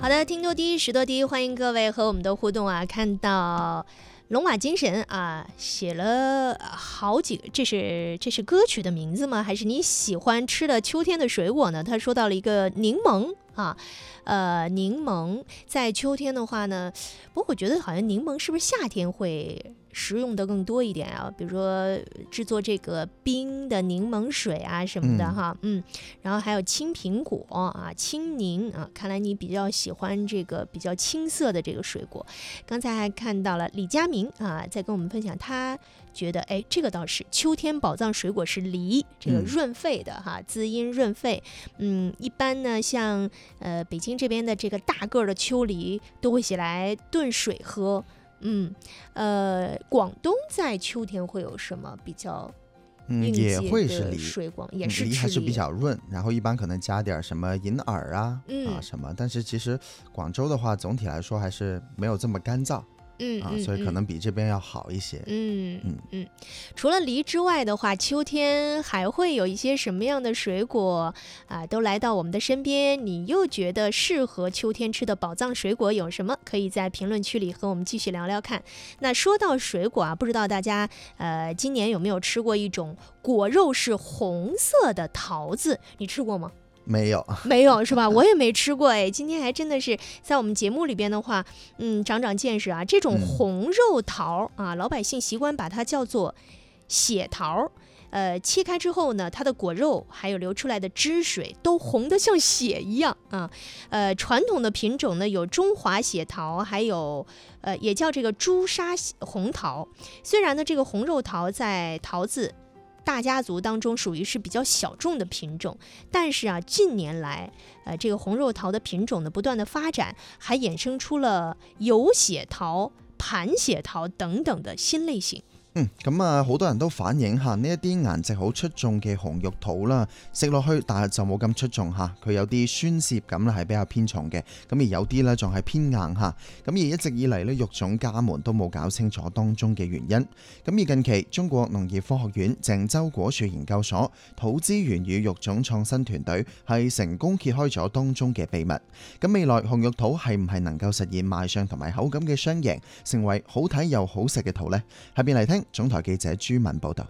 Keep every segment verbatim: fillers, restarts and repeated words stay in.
好的，听多低，识多低，欢迎各位和我们的互动啊！看到龙马精神啊，写了好几个，这是这是歌曲的名字吗？还是你喜欢吃的秋天的水果呢？他说到了一个柠檬啊，呃，柠檬在秋天的话呢，不过我觉得好像柠檬是不是夏天会食用的更多一点啊？比如说制作这个冰的柠檬水啊什么的哈，嗯，嗯然后还有青苹果啊、青柠啊，看来你比较喜欢这个比较青涩的这个水果。刚才还看到了李佳明啊，在跟我们分享，他觉得哎，这个倒是秋天宝藏水果是梨，这个润肺的哈，滋阴润肺。嗯，一般呢，像呃北京这边的这个大个的秋梨，都会写来炖水喝。嗯，呃，广东在秋天会有什么比较？ 嗯，也会是梨， 水果也是梨还是比较润，然后一般可能加点什么银耳啊、嗯、啊什么，但是其实广州的话，总体来说还是没有这么干燥。 嗯啊，所以可能比这边要好一些。 嗯嗯嗯。除了梨之外的话，秋天还会有一些什么样的水果啊，都来到我们的身边？你又觉得适合秋天吃的宝藏水果有什么？可以在评论区里和我们继续聊聊看。那说到水果啊，不知道大家呃今年有没有吃过一种果肉是红色的桃子？你吃过吗？ 没有没有是吧？我也没吃过哎。今天还真的是在我们节目里边的话，嗯，长长见识啊。这种红肉桃、嗯、啊，老百姓习惯把它叫做血桃。呃，切开之后呢，它的果肉还有流出来的汁水都红得像血一样啊。呃，传统的品种呢有中华血桃，还有呃也叫这个朱砂红桃。虽然呢这个红肉桃在桃子大家族当中属于是比较小众的品种，但是啊，近年来，呃，这个红肉桃的品种呢不断的发展，还衍生出了有血桃、盤血桃等等的新類型。 嗯，咁啊，好多人都反映下呢一啲顏值好出眾嘅紅肉桃啦，食落去但係就冇咁出眾嚇，佢有啲酸澀感咧係比較偏重嘅，咁而有啲咧仲係偏硬嚇，咁而一直以嚟咧肉種家們都冇搞清楚當中嘅原因。咁而近期中國農業科學院鄭州果樹研究所土資源與肉種創新團隊係成功揭開咗當中嘅秘密。咁未來紅肉桃係唔係能夠實現賣相同埋口感嘅雙贏，成為好睇又好食嘅桃呢？下邊嚟聽總台記者朱敏報道。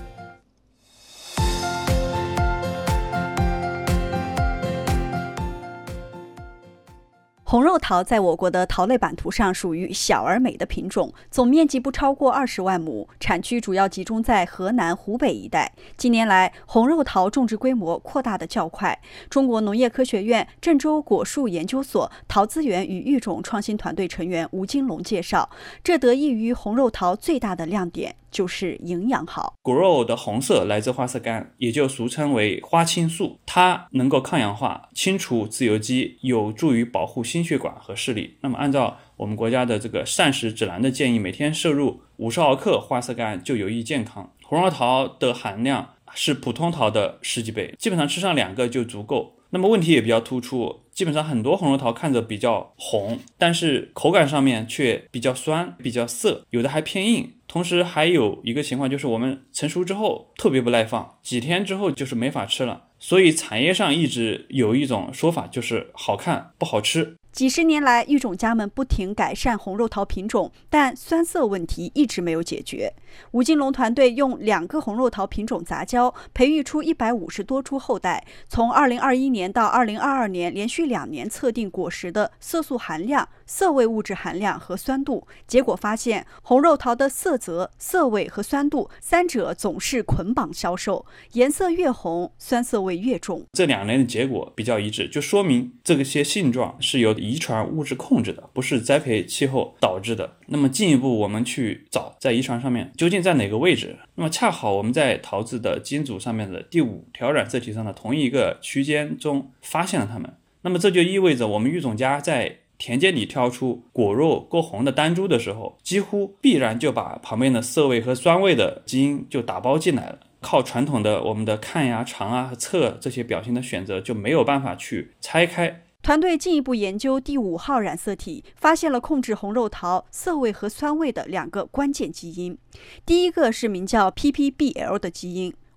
红肉桃在我国的桃类版图上属于小而美的品种，总面积不超过二十万亩，产区主要集中在河南、湖北一带。近年来，红肉桃种植规模扩大的较快。中国农业科学院郑州果树研究所桃资源与育种创新团队成员吴金龙介绍，这得益于红肉桃最大的亮点就是营养好。 果肉的红色来自花色苷，也就俗称为花青素，它能够抗氧化、清除自由基，有助于保护心血管和视力。那么按照我们国家的这个膳食指南的建议，每天摄入五十毫克花色苷就有益健康。红肉桃的含量是普通桃的十几倍，基本上吃上两个就足够。那么问题也比较突出，基本上很多红肉桃看着比较红，但是口感上面却比较酸、比较涩，有的还偏硬。同时还有一个情况就是我们成熟之后特别不耐放，几天之后就是没法吃了。所以产业上一直有一种说法，就是好看不好吃。 几十年来，育种家们不停改善红肉桃品种，但酸涩问题一直没有解决。吴金龙团队用两个红肉桃品种杂交，培育出一百五十多株后代。从二零二一年到二零二二年，连续两年测定果实的色素含量、涩味物质含量和酸度，结果发现红肉桃的色泽、涩味和酸度三者总是捆绑销售，颜色越红，酸涩味越重。 这两年的结果比较一致，就说明这些性状是由遗传物质控制的，不是栽培气候导致的。那么进一步我们去找在遗传上面究竟在哪个位置，那么恰好我们在桃子的基因组上面的第五条染色体上的同一个区间中发现了它们。那么这就意味着我们育种家在田间里挑出果肉够红的单株的时候，几乎必然就把旁边的涩味和酸味的基因就打包进来了。靠传统的我们的看呀、尝啊和测这些表情的选择就没有办法去拆开。 团队进一步研究第五号染色体，发现了控制红肉桃涩味和酸味的两个关键基因。第一个是名叫 P P B L 的基因，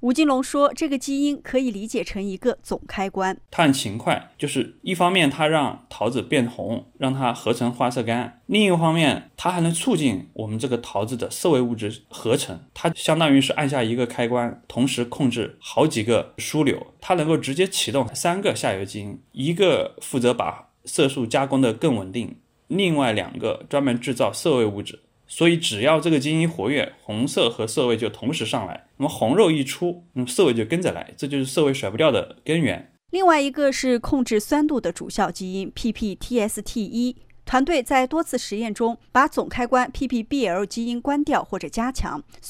吴金龙说，这个基因可以理解成一个总开关。 它很勤快，就是一方面它让桃子变红，让它合成花色苷，另一个方面它还能促进我们这个桃子的色味物质合成。它相当于是按下一个开关，同时控制好几个枢纽，它能够直接启动三个下游基因，一个负责把色素加工的更稳定，另外两个专门制造色味物质。所以只要这个基因活跃，红色和色味就同时上来，那么红肉一出，那么色味就跟着来，这就是色味甩不掉的根源。 另外一个是控制酸度的主效基因 P P T S T 一， 团队在多次实验中把总开关 P P B L 基因关掉或者加强，